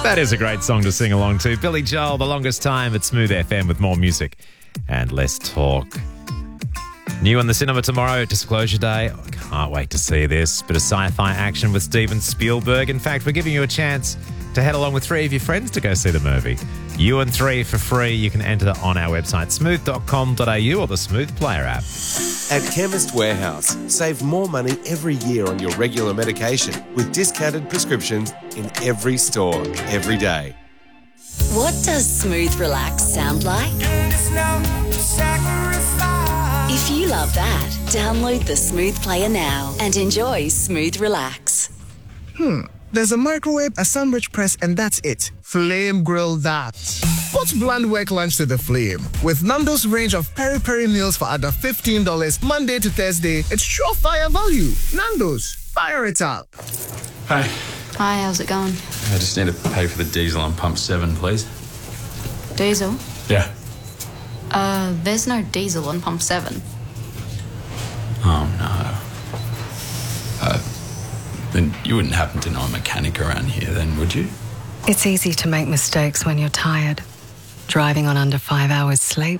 That is a great song to sing along to. Billy Joel, The Longest Time at Smooth FM with more music and less talk. New in the cinema tomorrow, Disclosure Day. I can't wait to see this. Bit of sci-fi action with Steven Spielberg. In fact, we're giving you a chance to head along with 3 of your friends to go see the movie. You and 3 for free. You can enter on our website, smooth.com.au or the Smooth Player app. At Chemist Warehouse, save more money every year on your regular medication with discounted prescriptions in every store, every day. What does Smooth Relax sound like? If you love that, download the Smooth Player now and enjoy Smooth Relax. There's a microwave, a sandwich press, and that's it. Flame grill that. Put bland work lunch to the flame. With Nando's range of peri-peri meals for under $15 Monday to Thursday, it's surefire value. Nando's, fire it up. Hey, Hi, how's it going? I just need to pay for the diesel on pump 7, please. Diesel? Yeah. There's no diesel on pump 7. Oh, no. Then you wouldn't happen to know a mechanic around here then, would you? It's easy to make mistakes when you're tired. Driving on under 5 hours sleep.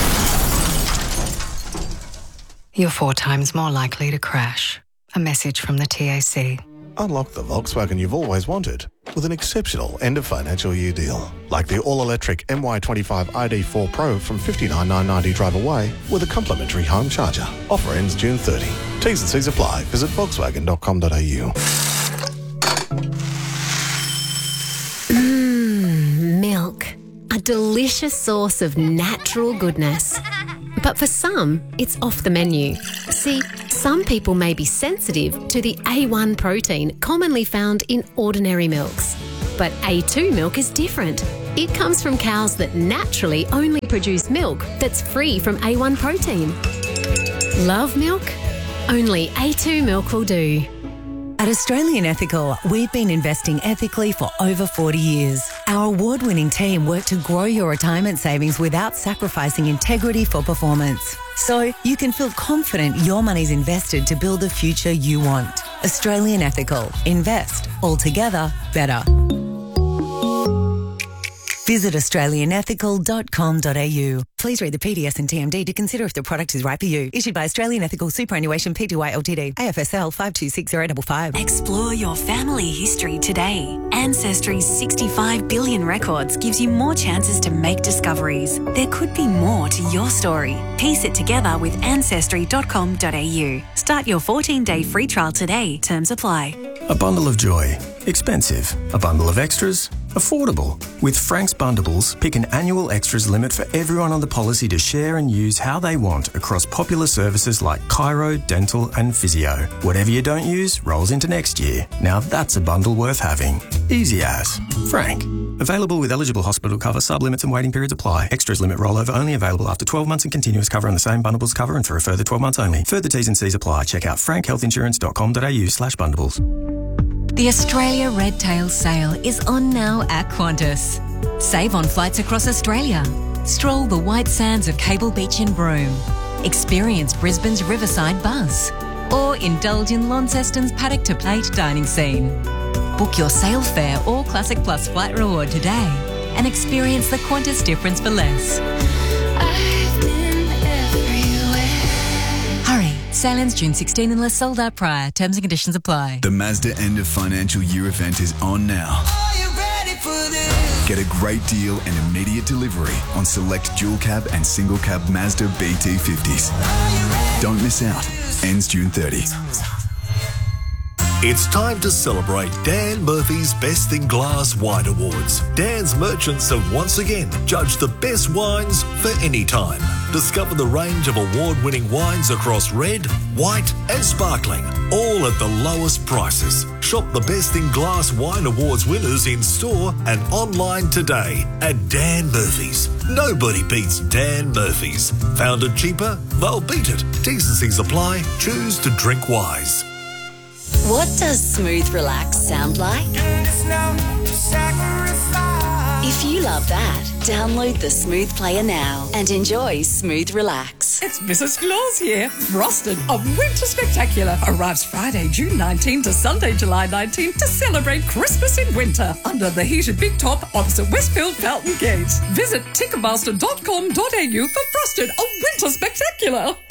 You're 4 times more likely to crash. A message from the TAC. Unlock the Volkswagen you've always wanted with an exceptional end-of-financial year deal. Like the all-electric MY25 ID4 Pro from $59,990 drive away with a complimentary home charger. Offer ends June 30. T's and C's apply. Visit volkswagen.com.au. Milk. A delicious source of natural goodness. But for some, it's off the menu. See, some people may be sensitive to the A1 protein commonly found in ordinary milks. But A2 milk is different. It comes from cows that naturally only produce milk that's free from A1 protein. Love milk? Only A2 milk will do. At Australian Ethical, we've been investing ethically for over 40 years. Our award-winning team work to grow your retirement savings without sacrificing integrity for performance. So you can feel confident your money's invested to build the future you want. Australian Ethical. Invest. Altogether better. Visit australianethical.com.au. Please read the PDS and TMD to consider if the product is right for you. Issued by Australian Ethical Superannuation Pty Ltd. AFSL 526055. Explore your family history today. Ancestry's 65 billion records gives you more chances to make discoveries. There could be more to your story. Piece it together with ancestry.com.au. Start your 14-day free trial today. Terms apply. A bundle of joy. Expensive. A bundle of extras. Affordable. With Frank's Bundles, pick an annual extras limit for everyone on the policy to share and use how they want across popular services like chiro, dental and physio. Whatever you don't use rolls into next year. Now that's a bundle worth having. Easy as. Frank. Available with eligible hospital cover, sub-limits and waiting periods apply. Extras limit rollover only available after 12 months and continuous cover on the same bundles cover and for a further 12 months only. Further T's and C's apply. Check out frankhealthinsurance.com.au/bundles. The Australia Red Tail Sale is on now at Qantas. Save on flights across Australia. Stroll the white sands of Cable Beach in Broome. Experience Brisbane's riverside buzz. Or indulge in Launceston's paddock to plate dining scene. Book your sale fare or Classic Plus flight reward today and experience the Qantas difference for less. Hurry, sale ends June 16 unless sold out prior. Terms and conditions apply. The Mazda end of financial year event is on now. Are you ready for this? Get a great deal and immediate delivery on select dual cab and single cab Mazda BT50s. Don't miss out. Ends June 30. It's time to celebrate Dan Murphy's Best in Glass Wine Awards. Dan's merchants have once again judged the best wines for any time. Discover the range of award-winning wines across red, white and sparkling, all at the lowest prices. Shop the Best in Glass Wine Awards winners in store and online today at Dan Murphy's. Nobody beats Dan Murphy's. Found it cheaper? They'll beat it. T's and C's apply. Choose to drink wise. What does Smooth Relax sound like? If you you love that, download the Smooth Player now and enjoy Smooth Relax. It's Mrs. Claus here. Frosted, a winter spectacular, arrives Friday, June 19 to Sunday, July 19 to celebrate Christmas in winter under the heated big top opposite Westfield Fountain Gate. Visit Ticketmaster.com.au for Frosted, a winter spectacular.